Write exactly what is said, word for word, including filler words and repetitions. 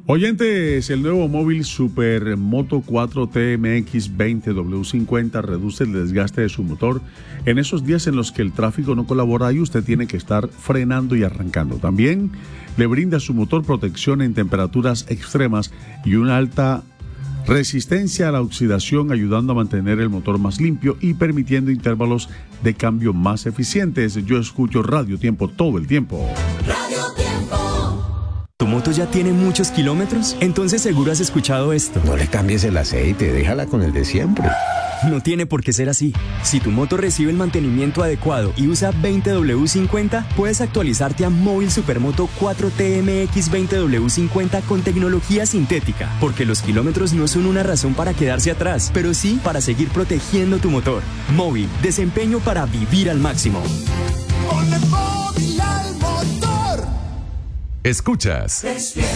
Oyentes, el nuevo móvil Supermoto cuatro T M X veinte W cincuenta reduce el desgaste de su motor en esos días en los que el tráfico no colabora y usted tiene que estar frenando y arrancando. También le brinda a su motor protección en temperaturas extremas y una alta resistencia a la oxidación, ayudando a mantener el motor más limpio y permitiendo intervalos de cambio más eficientes. Yo escucho Radio Tiempo todo el tiempo. Radio Tiempo. ¿Tu moto ya tiene muchos kilómetros? Entonces seguro has escuchado esto. No le cambies el aceite, déjala con el de siempre. No tiene por qué ser así. Si tu moto recibe el mantenimiento adecuado y usa veinte W cincuenta, puedes actualizarte a Móvil Supermoto cuatro T M X veinte W cincuenta con tecnología sintética, porque los kilómetros no son una razón para quedarse atrás, pero sí para seguir protegiendo tu motor. Móvil, desempeño para vivir al máximo. Ponle móvil al motor. Escuchas Despierta.